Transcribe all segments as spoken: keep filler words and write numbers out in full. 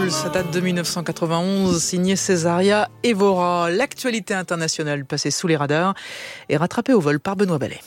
Istanbul, ça date de dix-neuf cent quatre-vingt-onze, signé Césaria Evora. L'actualité internationale passée sous les radars est rattrapée au vol par Benoît Ballet.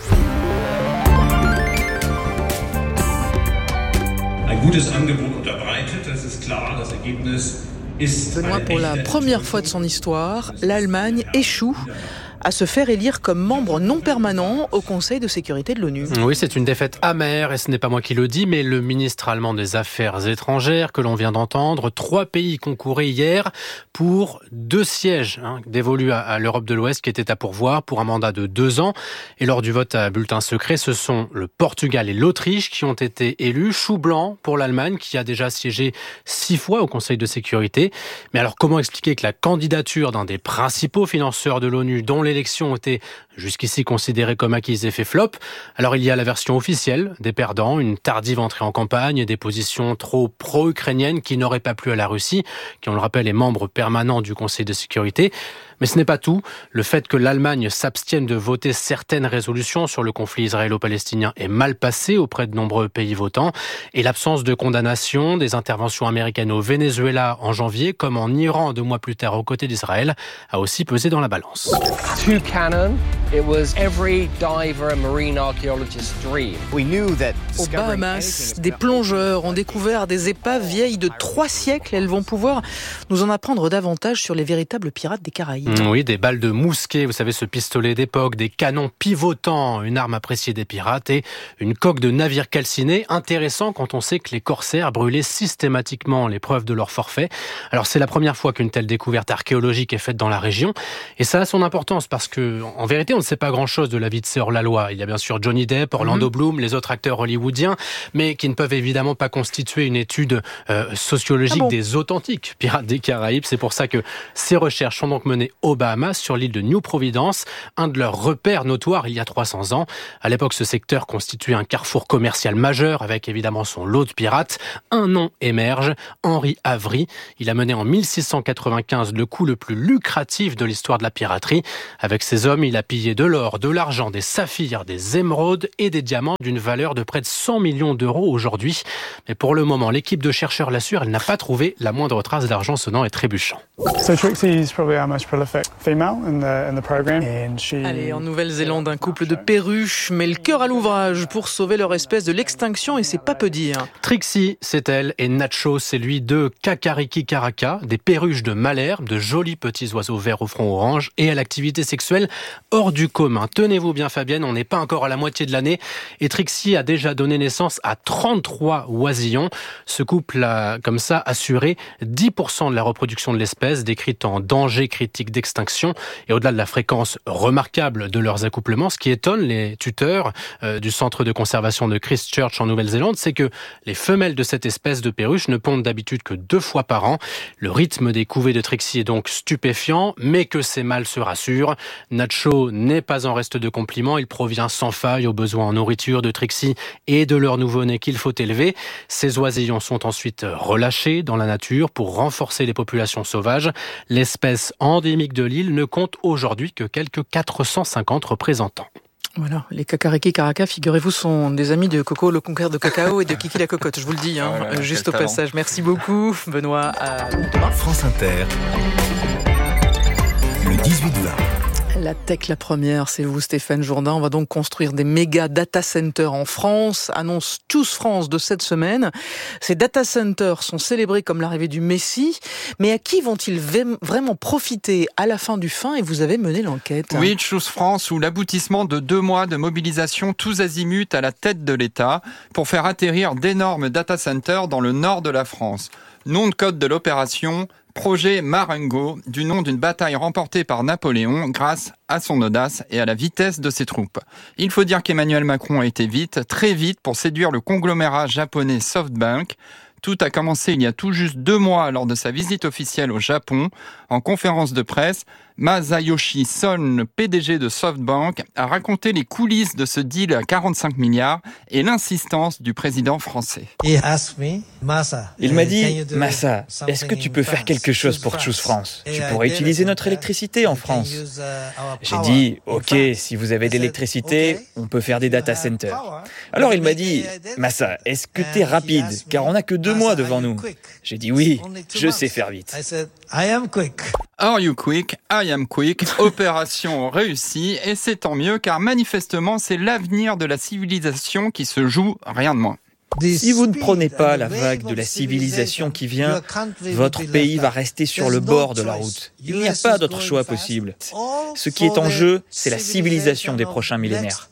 Benoît, pour la première fois de son histoire, l'Allemagne échoue à se faire élire comme membre non permanent au Conseil de sécurité de l'ONU. Oui, c'est une défaite amère et ce n'est pas moi qui le dis, mais le ministre allemand des Affaires étrangères que l'on vient d'entendre. Trois pays concouraient hier pour deux sièges hein, dévolus à, à l'Europe de l'Ouest qui étaient à pourvoir pour un mandat de deux ans. Et lors du vote à bulletin secret, ce sont le Portugal et l'Autriche qui ont été élus. Chou blanc pour l'Allemagne qui a déjà siégé six fois au Conseil de sécurité. Mais alors comment expliquer que la candidature d'un des principaux financeurs de l'ONU, dont les l'élection était jusqu'ici considérée comme acquise et fait flop. Alors il y a la version officielle des perdants, une tardive entrée en campagne et des positions trop pro-ukrainiennes qui n'auraient pas plu à la Russie, qui on le rappelle est membre permanent du Conseil de sécurité. Mais ce n'est pas tout. Le fait que l'Allemagne s'abstienne de voter certaines résolutions sur le conflit israélo-palestinien est mal passé auprès de nombreux pays votants. Et l'absence de condamnation des interventions américaines au Venezuela en janvier, comme en Iran deux mois plus tard aux côtés d'Israël, a aussi pesé dans la balance. To Cannon, it was every diver and marine archaeologist's dream. We knew that Aux Bahamas, des plongeurs ont découvert des épaves vieilles de trois siècles. Elles vont pouvoir nous en apprendre davantage sur les véritables pirates des Caraïbes. Oui, des balles de mousquet, vous savez, ce pistolet d'époque, des canons pivotants, une arme appréciée des pirates et une coque de navire calciné. Intéressant quand on sait que les corsaires brûlaient systématiquement les preuves de leur forfait. Alors c'est la première fois qu'une telle découverte archéologique est faite dans la région et ça a son importance parce que, en vérité, on ne sait pas grand-chose de la vie de ces hors-la-loi. Il y a bien sûr Johnny Depp, Orlando mmh. Bloom, les autres acteurs hollywoodiens, mais qui ne peuvent évidemment pas constituer une étude euh, sociologique ah bon des authentiques pirates des Caraïbes. C'est pour ça que ces recherches sont donc menées aux Bahamas, sur l'île de New Providence, un de leurs repères notoires il y a trois cents ans. À l'époque, ce secteur constituait un carrefour commercial majeur, avec évidemment son lot de pirates. Un nom émerge, Henry Avery. Il a mené en mille six cent quatre-vingt-quinze le coup le plus lucratif de l'histoire de la piraterie. Avec ses hommes, il a pillé de l'or, de l'argent, des saphirs, des émeraudes et des diamants d'une valeur de près de cent millions d'euros aujourd'hui. Mais pour le moment, l'équipe de chercheurs l'assure, elle n'a pas trouvé la moindre trace d'argent sonnant et trébuchant. So Trixie is probably our most prolific female in the, in the program. And she... Allez, en Nouvelle-Zélande, un couple de perruches met le cœur à l'ouvrage pour sauver leur espèce de l'extinction et c'est pas peu dire. Trixie, c'est elle, et Nacho, c'est lui, deux Kakariki Karaka, des perruches de Malherbe, de jolis petits oiseaux verts au front orange et à l'activité sexuelle hors du commun. Tenez-vous bien Fabienne, on n'est pas encore à la moitié de l'année et Trixie a déjà donné naissance à trente-trois oisillons. Ce couple a comme ça assuré dix pour cent de la reproduction de l'espèce, décrite en danger critique d'extinction. Et au-delà de la fréquence remarquable de leurs accouplements, ce qui étonne les tuteurs euh, du centre de conservation de Christchurch en Nouvelle-Zélande, c'est que les femelles de cette espèce de perruche ne pondent d'habitude que deux fois par an. Le rythme des couvées de Trixie est donc stupéfiant, mais que ces mâles se rassurent. Nacho n'est pas en reste de compliments, il provient sans faille aux besoins en nourriture de Trixie et de leur nouveau-né qu'il faut élever. Ces oisillons sont ensuite relâchés dans la nature pour renforcer les populations sauvages. L'espèce endémique de l'île ne compte aujourd'hui que quelques quatre cent cinquante représentants. Voilà, les Kakariki Karaka, figurez-vous, sont des amis de Coco le Conquérant de cacao et de Kiki la cocotte, je vous le dis, hein, oh là là, juste au talent. Passage. Merci beaucoup, Benoît. À demain. France Inter, le dix-huit vingt. La tech, la première, c'est vous Stéphane Jourdain. On va donc construire des méga data centers en France, annonce Choose France de cette semaine. Ces data centers sont célébrés comme l'arrivée du Messie, mais à qui vont-ils vraiment profiter à la fin du fin? Et vous avez mené l'enquête. Oui, Choose France, ou l'aboutissement de deux mois de mobilisation tous azimuts à la tête de l'État pour faire atterrir d'énormes data centers dans le nord de la France. Nom de code de l'opération, projet Marengo, du nom d'une bataille remportée par Napoléon grâce à son audace et à la vitesse de ses troupes. Il faut dire qu'Emmanuel Macron a été vite, très vite, pour séduire le conglomérat japonais SoftBank. Tout a commencé il y a tout juste deux mois lors de sa visite officielle au Japon. En conférence de presse, Masayoshi Son, le P D G de SoftBank, a raconté les coulisses de ce deal à quarante-cinq milliards et l'insistance du président français. Il m'a dit, Massa, est-ce que tu peux faire quelque chose pour Choose France ? Tu pourrais utiliser notre électricité en France. J'ai dit, ok, si vous avez de l'électricité, on peut faire des data centers. Alors il m'a dit, Massa, est-ce que t'es rapide ? Car on n'a que deux mois devant nous. J'ai dit oui, je sais faire vite. Are you quick? I am quick. Opération réussie et c'est tant mieux car manifestement c'est l'avenir de la civilisation qui se joue, rien de moins. Si vous ne prenez pas la vague de la civilisation qui vient, votre pays va rester sur le bord de la route. Il n'y a pas d'autre choix possible. Ce qui est en jeu, c'est la civilisation des prochains millénaires.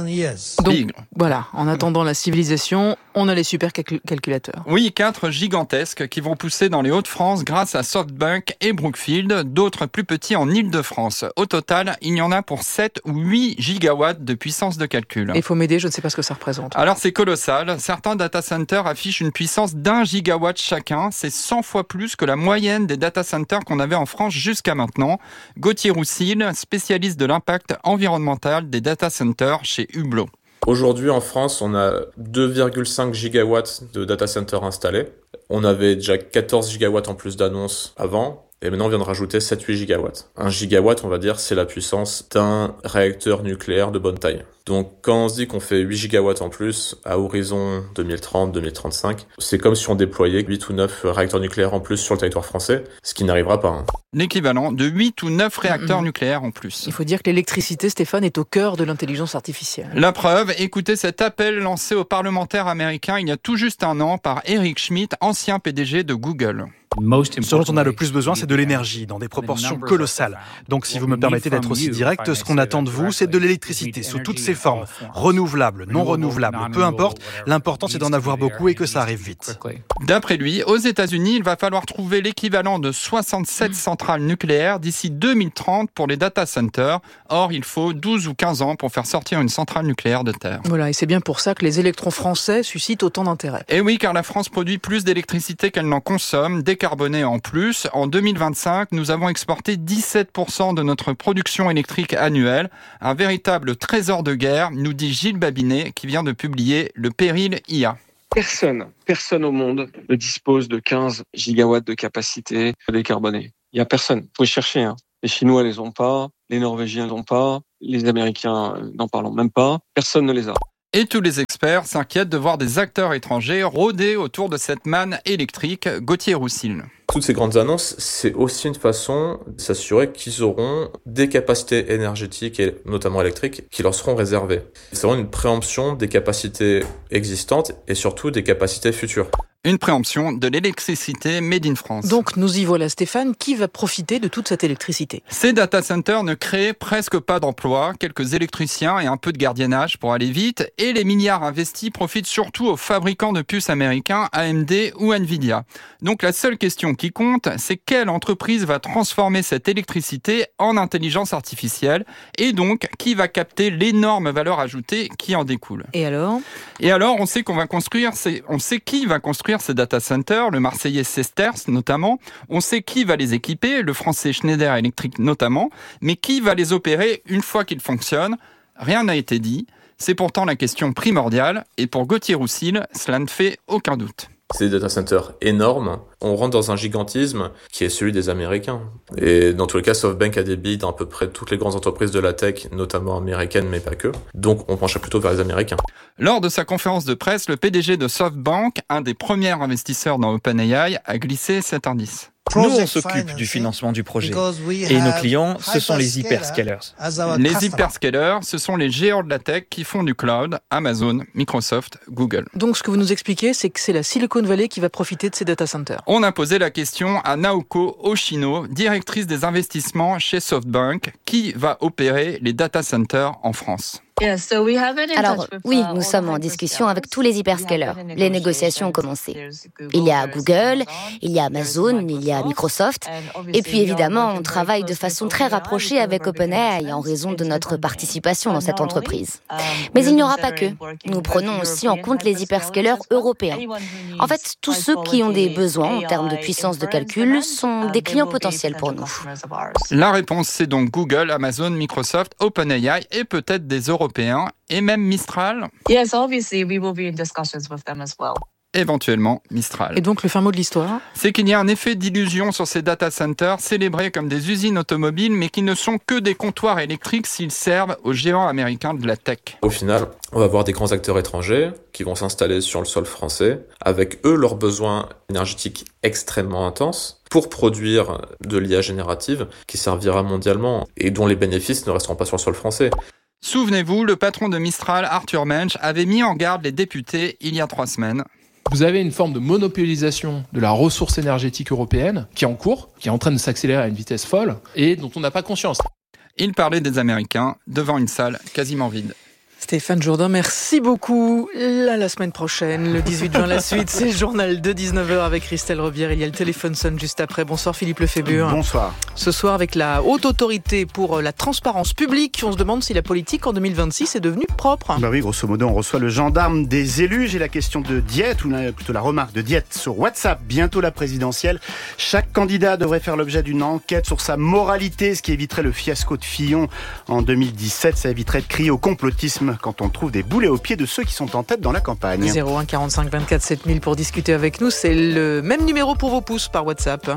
Donc, voilà, en attendant la civilisation, on a les supercalculateurs. Oui, quatre gigantesques qui vont pousser dans les Hauts-de-France grâce à SoftBank et Brookfield, d'autres plus petits en Île-de-France. Au total, il y en a pour sept ou huit gigawatts de puissance de calcul. Il faut m'aider, je ne sais pas ce que ça représente. Alors c'est colossal, certains data centers affichent une puissance d'un gigawatt chacun, c'est cent fois plus que la moyenne des data centers qu'on avait en France jusqu'à maintenant. Gauthier Roussille, spécialiste de l'impact environnemental des data centers chez Hublot. Aujourd'hui, en France, on a deux virgule cinq gigawatts de data centers installés. On avait déjà quatorze gigawatts en plus d'annonces avant. Et maintenant, on vient de rajouter sept à huit gigawatts. Un gigawatt, on va dire, c'est la puissance d'un réacteur nucléaire de bonne taille. Donc, quand on se dit qu'on fait huit gigawatts en plus à horizon deux mille trente deux mille trente-cinq, c'est comme si on déployait huit ou neuf réacteurs nucléaires en plus sur le territoire français, ce qui n'arrivera pas. Hein. L'équivalent de huit ou neuf réacteurs mmh. nucléaires en plus. Il faut dire que l'électricité, Stéphane, est au cœur de l'intelligence artificielle. La preuve, écoutez cet appel lancé aux parlementaires américains il y a tout juste un an par Eric Schmidt, ancien P D G de Google. Ce dont on a le plus besoin, c'est de l'énergie, dans des proportions colossales. Donc, si vous me permettez d'être aussi direct, ce qu'on attend de vous, c'est de l'électricité, sous toutes ses formes, renouvelable, non renouvelable, peu importe. L'important, c'est d'en avoir beaucoup et que ça arrive vite. D'après lui, aux États-Unis, il va falloir trouver l'équivalent de soixante-sept centrales nucléaires d'ici deux mille trente pour les data centers. Or, il faut douze ou quinze ans pour faire sortir une centrale nucléaire de terre. Voilà, et c'est bien pour ça que les électrons français suscitent autant d'intérêt. Et oui, car la France produit plus d'électricité qu'elle n'en consomme, décarbonée en plus. En deux mille vingt-cinq, nous avons exporté dix-sept pour cent de notre production électrique annuelle. Un véritable trésor de guerre, nous dit Gilles Babinet, qui vient de publier Le Péril I A. Personne, personne au monde ne dispose de quinze gigawatts de capacité décarbonée. Il n'y a personne. Il faut y chercher. Hein. Les Chinois ne les ont pas, les Norvégiens ne les ont pas, les Américains n'en parlons même pas. Personne ne les a. Et tous les experts s'inquiètent de voir des acteurs étrangers rôder autour de cette manne électrique. Gauthier Roussille. Toutes ces grandes annonces, c'est aussi une façon de s'assurer qu'ils auront des capacités énergétiques et notamment électriques qui leur seront réservées. C'est vraiment une préemption des capacités existantes et surtout des capacités futures. Une préemption de l'électricité made in France. Donc nous y voilà Stéphane, qui va profiter de toute cette électricité ? Ces data centers ne créent presque pas d'emplois, quelques électriciens et un peu de gardiennage pour aller vite, et les milliards investis profitent surtout aux fabricants de puces américains A M D ou Nvidia. Donc la seule question qui compte, c'est quelle entreprise va transformer cette électricité en intelligence artificielle, et donc qui va capter l'énorme valeur ajoutée qui en découle. Et alors ? Et alors, on sait qu'on va construire, ces, on sait qui va construire ces data centers, le Marseillais Sesterce notamment. On sait qui va les équiper, le Français Schneider Electric notamment. Mais qui va les opérer une fois qu'ils fonctionnent ? Rien n'a été dit. C'est pourtant la question primordiale. Et pour Gauthier Roussille, cela ne fait aucun doute. C'est des data centers énormes. On rentre dans un gigantisme qui est celui des Américains. Et dans tous les cas, SoftBank a des billes dans à peu près toutes les grandes entreprises de la tech, notamment américaines, mais pas que. Donc, on pencherait plutôt vers les Américains. Lors de sa conférence de presse, le P D G de SoftBank, un des premiers investisseurs dans OpenAI, a glissé cet indice. Nous, on s'occupe du financement du projet. Et nos clients, ce sont les hyperscalers. Les hyperscalers, ce sont les géants de la tech qui font du cloud, Amazon, Microsoft, Google. Donc, ce que vous nous expliquez, c'est que c'est la Silicon Valley qui va profiter de ces data centers. On a posé la question à Naoko Oshino, directrice des investissements chez SoftBank, qui va opérer les data centers en France. Alors oui, nous sommes en discussion avec tous les hyperscalers. Les négociations ont commencé. Il y a Google, il y a Amazon, il y a Microsoft. Et puis évidemment, on travaille de façon très rapprochée avec OpenAI en raison de notre participation dans cette entreprise. Mais il n'y aura pas que. Nous prenons aussi en compte les hyperscalers européens. En fait, tous ceux qui ont des besoins en termes de puissance de calcul sont des clients potentiels pour nous. La réponse, c'est donc Google, Amazon, Microsoft, OpenAI et peut-être des Européens et même Mistral. Yes, obviously we will be in discussions with them as well. Éventuellement Mistral. Et donc le fin mot de l'histoire ? C'est qu'il y a un effet d'illusion sur ces data centers célébrés comme des usines automobiles mais qui ne sont que des comptoirs électriques s'ils servent aux géants américains de la tech. Au final, on va avoir des grands acteurs étrangers qui vont s'installer sur le sol français avec eux leurs besoins énergétiques extrêmement intenses pour produire de l'I A générative qui servira mondialement et dont les bénéfices ne resteront pas sur le sol français. Souvenez-vous, le patron de Mistral, Arthur Mensch, avait mis en garde les députés il y a trois semaines. Vous avez une forme de monopolisation de la ressource énergétique européenne qui est en cours, qui est en train de s'accélérer à une vitesse folle et dont on n'a pas conscience. Il parlait des Américains devant une salle quasiment vide. Stéphane Jourdain, merci beaucoup. Là, la semaine prochaine, le dix-huit juin, la suite, c'est le journal de dix-neuf heures avec Christelle Rebière. Il y a le téléphone sonne juste après. Bonsoir Philippe Lefébure. Bonsoir. Ce soir, avec la Haute Autorité pour la Transparence Publique, on se demande si la politique en deux mille vingt-six est devenue propre. Bah oui, grosso modo, on reçoit le gendarme des élus. J'ai la question de diète, ou plutôt la remarque de diète sur WhatsApp. Bientôt la présidentielle. Chaque candidat devrait faire l'objet d'une enquête sur sa moralité, ce qui éviterait le fiasco de Fillon en deux mille dix-sept. Ça éviterait de crier au complotisme quand on trouve des boulets aux pieds de ceux qui sont en tête dans la campagne. zéro un quarante-cinq vingt-quatre sept mille pour discuter avec nous. C'est le même numéro pour vos pouces par WhatsApp.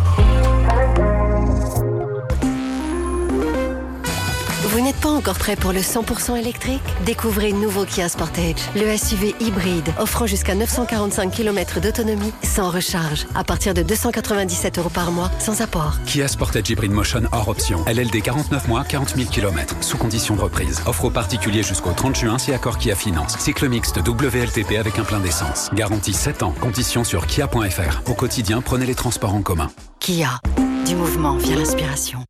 Vous n'êtes pas encore prêt pour le cent pour cent électrique ? Découvrez le nouveau Kia Sportage, le S U V hybride offrant jusqu'à neuf cent quarante-cinq kilomètres d'autonomie sans recharge, à partir de deux cent quatre-vingt-dix-sept euros par mois, sans apport. Kia Sportage Hybrid Motion hors option. L L D quarante-neuf mois, quarante mille kilomètres, sous condition de reprise. Offre aux particuliers jusqu'au trente juin, si accord Kia Finance. Cycle mixte W L T P avec un plein d'essence. Garantie sept ans. Conditions sur kia point f r. Au quotidien, prenez les transports en commun. Kia, du mouvement via l'inspiration.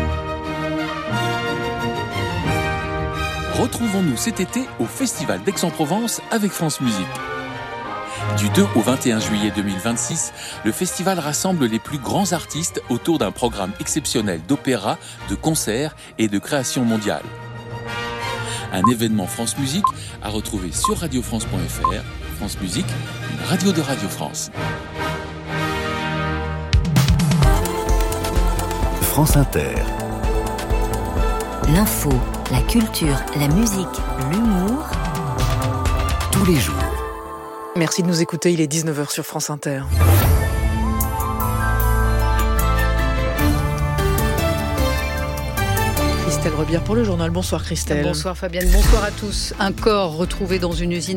Retrouvons-nous cet été au Festival d'Aix-en-Provence avec France Musique. Du deux au vingt et un juillet deux mille vingt-six, le festival rassemble les plus grands artistes autour d'un programme exceptionnel d'opéra, de concerts et de création mondiale. Un événement France Musique à retrouver sur radio france point f r. France Musique, une radio de Radio France. France Inter. L'info, la culture, la musique, l'humour, tous les jours. Merci de nous écouter, il est dix-neuf heures sur France Inter. Christelle Rebière pour le journal. Bonsoir Christelle. Bonsoir Fabienne, bonsoir à tous. Un corps retrouvé dans une usine